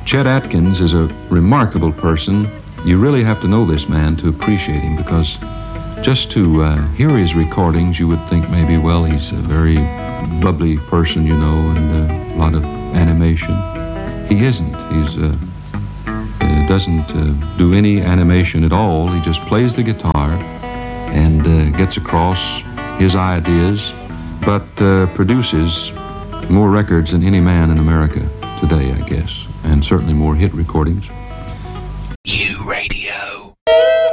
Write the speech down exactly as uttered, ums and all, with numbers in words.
Chet Atkins is a remarkable person. You really have to know this man to appreciate him, because just to uh, hear his recordings, you would think maybe, well, he's a very bubbly person, you know, and uh, a lot of animation. He isn't. He's uh, uh, doesn't uh, do any animation at all. He just plays the guitar and uh, gets across his ideas, but uh, produces more records than any man in America today, I guess, and certainly more hit recordings.